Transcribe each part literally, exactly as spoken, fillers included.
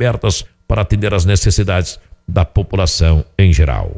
abertas para atender às necessidades da população em geral.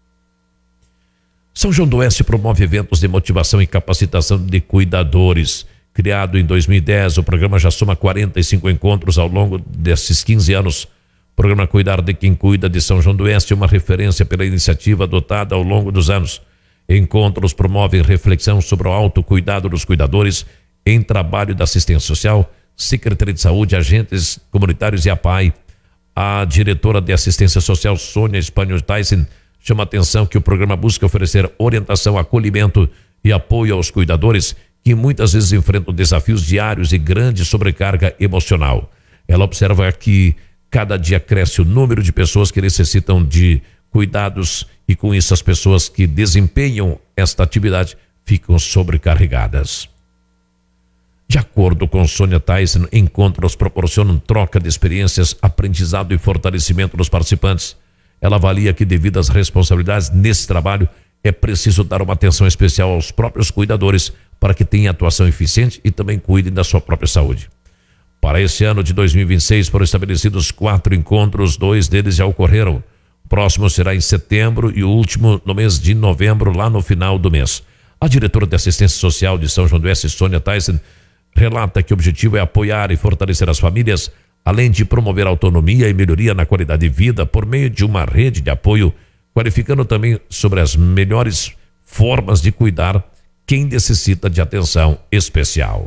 São João do Oeste promove eventos de motivação e capacitação de cuidadores. Criado em dois mil e dez, o programa já soma quarenta e cinco encontros ao longo desses quinze anos. O programa Cuidar de Quem Cuida de São João do Oeste é uma referência pela iniciativa adotada ao longo dos anos. Encontros promovem reflexão sobre o autocuidado dos cuidadores em trabalho da assistência social, Secretaria de Saúde, agentes comunitários e a P A I. A diretora de assistência social, Sônia Espanhol Tyson, chama a atenção que o programa busca oferecer orientação, acolhimento e apoio aos cuidadores que muitas vezes enfrentam desafios diários e grande sobrecarga emocional. Ela observa que cada dia cresce o número de pessoas que necessitam de cuidados e com isso as pessoas que desempenham esta atividade ficam sobrecarregadas. De acordo com Sônia Tyson, encontros proporcionam troca de experiências, aprendizado e fortalecimento dos participantes. Ela avalia que devido às responsabilidades nesse trabalho, é preciso dar uma atenção especial aos próprios cuidadores para que tenham atuação eficiente e também cuidem da sua própria saúde. Para esse ano de dois mil e vinte e seis foram estabelecidos quatro encontros, dois deles já ocorreram. O próximo será em setembro e o último no mês de novembro, lá no final do mês. A diretora de assistência social de São João do Oeste, Sônia Tyson, relata que o objetivo é apoiar e fortalecer as famílias, além de promover autonomia e melhoria na qualidade de vida por meio de uma rede de apoio, qualificando também sobre as melhores formas de cuidar quem necessita de atenção especial.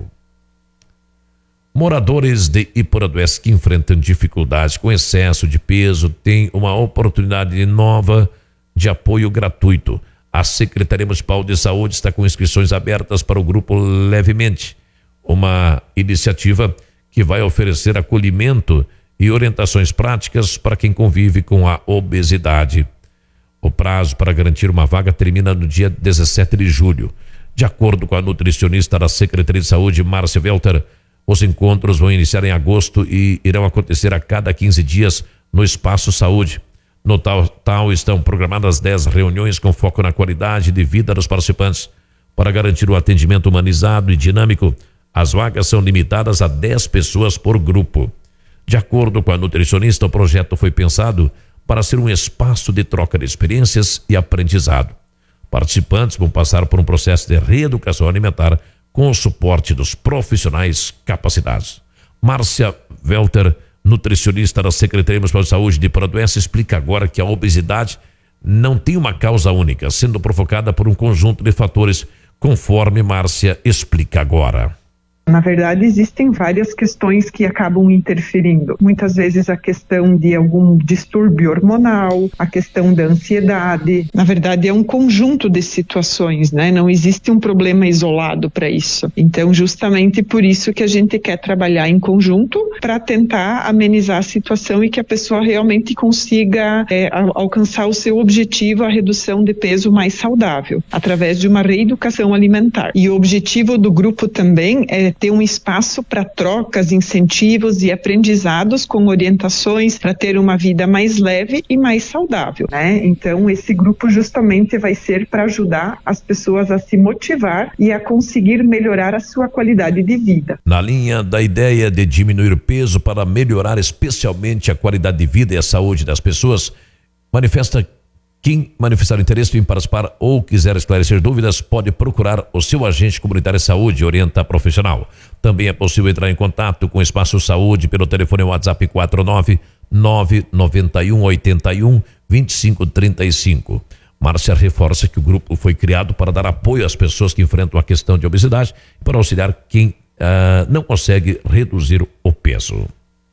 Moradores de Iporã do Oeste que enfrentam dificuldades com excesso de peso têm uma oportunidade nova de apoio gratuito. A Secretaria Municipal de Saúde está com inscrições abertas para o grupo Levemente, uma iniciativa que vai oferecer acolhimento e orientações práticas para quem convive com a obesidade. O prazo para garantir uma vaga termina no dia dezessete de julho. De acordo com a nutricionista da Secretaria de Saúde, Márcia Welter, os encontros vão iniciar em agosto e irão acontecer a cada quinze dias no Espaço Saúde. No tal, tal estão programadas dez reuniões com foco na qualidade de vida dos participantes. Para garantir o atendimento humanizado e dinâmico, as vagas são limitadas a dez pessoas por grupo. De acordo com a nutricionista, o projeto foi pensado para ser um espaço de troca de experiências e aprendizado. Participantes vão passar por um processo de reeducação alimentar com o suporte dos profissionais capacitados. Márcia Welter, nutricionista da Secretaria Municipal de Saúde de Iporã do Oeste, explica agora que a obesidade não tem uma causa única, sendo provocada por um conjunto de fatores, conforme Márcia explica agora. Na verdade, existem várias questões que acabam interferindo. Muitas vezes a questão de algum distúrbio hormonal, a questão da ansiedade. Na verdade, é um conjunto de situações, né? Não existe um problema isolado para isso. Então, justamente por isso que a gente quer trabalhar em conjunto para tentar amenizar a situação e que a pessoa realmente consiga é, alcançar o seu objetivo, a redução de peso mais saudável, através de uma reeducação alimentar. E o objetivo do grupo também é ter um espaço para trocas, incentivos e aprendizados com orientações para ter uma vida mais leve e mais saudável, né? Então, esse grupo justamente vai ser para ajudar as pessoas a se motivar e a conseguir melhorar a sua qualidade de vida. Na linha da ideia de diminuir o peso para melhorar especialmente a qualidade de vida e a saúde das pessoas, manifesta quem manifestar interesse em participar ou quiser esclarecer dúvidas pode procurar o seu agente comunitário de saúde e orientar profissional. Também é possível entrar em contato com o Espaço Saúde pelo telefone WhatsApp quatro nove nove nove um oito um dois cinco três cinco. Márcia reforça que o grupo foi criado para dar apoio às pessoas que enfrentam a questão de obesidade e para auxiliar quem uh, não consegue reduzir o peso.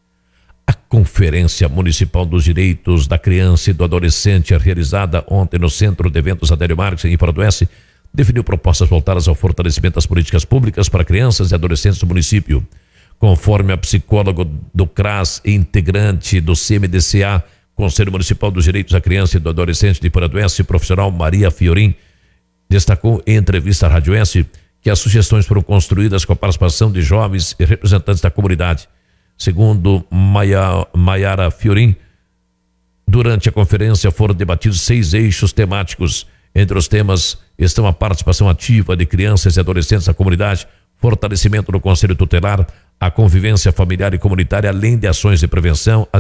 A Conferência Municipal dos Direitos da Criança e do Adolescente, realizada ontem no Centro de Eventos Adélio Marques, em Iporã do Oeste, definiu propostas voltadas ao fortalecimento das políticas públicas para crianças e adolescentes do município. Conforme a psicóloga do C R A S e integrante do C M D C A, Conselho Municipal dos Direitos da Criança e do Adolescente de Iporã do Oeste, profissional Maria Fiorin, destacou em entrevista à Rádio Oeste que as sugestões foram construídas com a participação de jovens e representantes da comunidade. Segundo Maia, Maiara Fiorin, durante a conferência foram debatidos seis eixos temáticos. Entre os temas estão a participação ativa de crianças e adolescentes da comunidade, fortalecimento do Conselho Tutelar, a convivência familiar e comunitária, além de ações de prevenção,